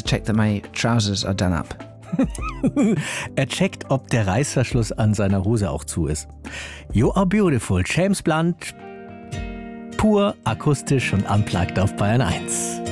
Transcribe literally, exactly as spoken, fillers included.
check that my trousers are done up. Er checkt, ob der Reißverschluss an seiner Hose auch zu ist. You Are Beautiful, James Blunt, pur akustisch und unplugged auf Bayern eins.